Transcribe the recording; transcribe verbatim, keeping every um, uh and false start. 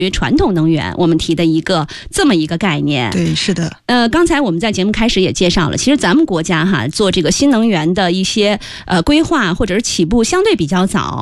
传统能源我们提的一个这么一个概念。 对，是的。 呃，刚才我们在节目开始也介绍了，其实咱们国家哈做这个新能源的一些呃规划或者是起步相对比较早，